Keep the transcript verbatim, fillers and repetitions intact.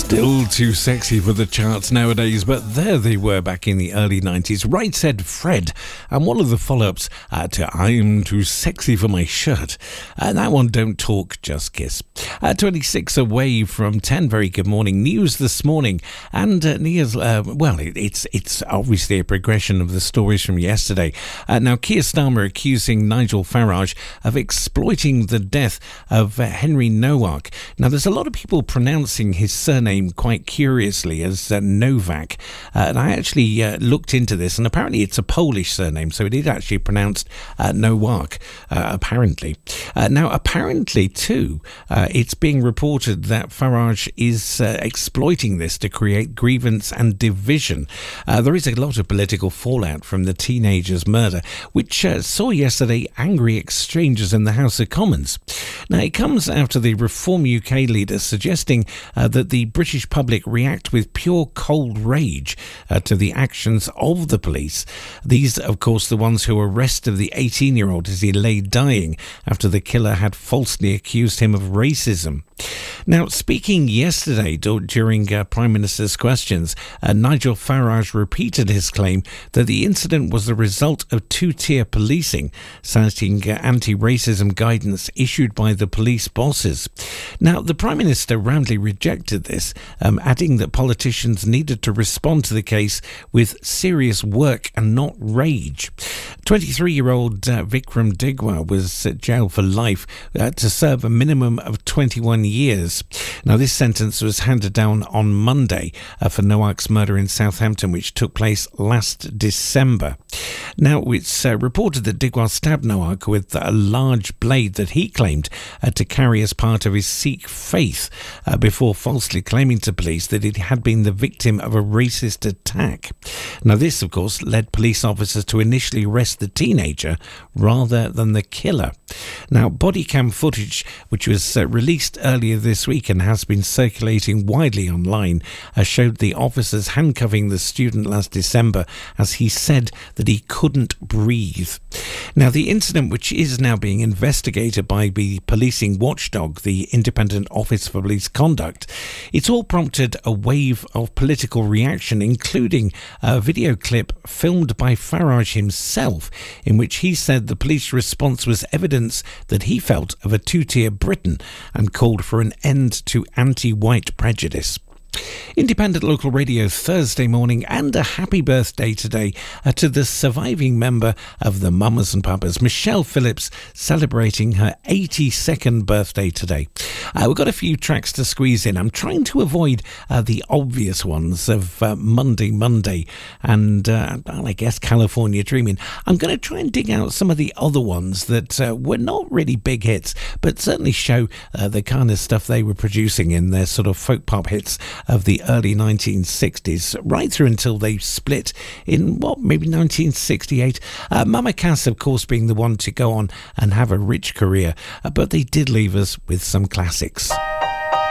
Still too sexy for the charts nowadays, but there they were back in the early nineties. Right Said Fred, and one of the follow-ups uh, to I'm Too Sexy for My Shirt. And uh, that one, Don't Talk, Just Kiss. Uh, twenty-six away from ten. Very good morning. News this morning. And uh, Nia's, uh, well, it, it's it's obviously a progression of the stories from yesterday. Uh, now, Keir Starmer accusing Nigel Farage of exploiting the death of uh, Henry Nowak. Now, there's a lot of people pronouncing his surname quite curiously as uh, Novak, uh, and I actually uh, looked into this, and apparently it's a Polish surname, so it is actually pronounced uh, Nowak, uh, apparently. Uh, now, apparently, too, uh, it's being reported that Farage is uh, exploiting this to create grievance and division. Uh, there is a lot of political fallout from the teenager's murder, which uh, saw yesterday angry exchanges in the House of Commons. Now, it comes after the Reform U K leader suggesting uh, that the British public react with pure cold rage uh, to the actions of the police. These, of course, the ones who arrested the eighteen-year-old as he lay dying after the killer had falsely accused him of racism. Now, speaking yesterday during uh, Prime Minister's questions, uh, Nigel Farage repeated his claim that the incident was the result of two-tier policing, citing uh, anti-racism guidance issued by the police bosses. Now, the Prime Minister roundly rejected this, um, adding that politicians needed to respond to the case with serious work and not rage. twenty-three-year-old uh, Vikram Digwa was jailed for life uh, to serve a minimum of twenty-one years. Now, this sentence was handed down on Monday uh, for Nowak's murder in Southampton, which took place last December. Now, it's uh, reported that Digwa stabbed Nowak with a large blade that he claimed uh, to carry as part of his Sikh faith uh, before falsely claiming to police that he had been the victim of a racist attack. Now, this, of course, led police officers to initially arrest the teenager rather than the killer. Now, body cam footage, which was uh, released earlier this week and has been circulating widely online, uh, showed the officers handcuffing the student last December as he said that he couldn't breathe. Now, the incident, which is now being investigated by the policing watchdog, the Independent Office for Police Conduct, it's all prompted a wave of political reaction, including a video clip filmed by Farage himself, in which he said the police response was evidence that he felt of a two-tier Britain and called for an end to anti-white prejudice. Independent Local Radio Thursday morning, and a happy birthday today uh, to the surviving member of the Mamas and Papas, Michelle Phillips, celebrating her eighty-second birthday today. Uh, we've got a few tracks to squeeze in. I'm trying to avoid uh, the obvious ones of uh, Monday Monday and uh, well, I guess California Dreaming. I'm going to try and dig out some of the other ones that uh, were not really big hits, but certainly show uh, the kind of stuff they were producing in their sort of folk pop hits of the early nineteen sixties, right through until they split in, what, maybe nineteen sixty-eight. Uh, Mama Cass, of course, being the one to go on and have a rich career, uh, but they did leave us with some classics.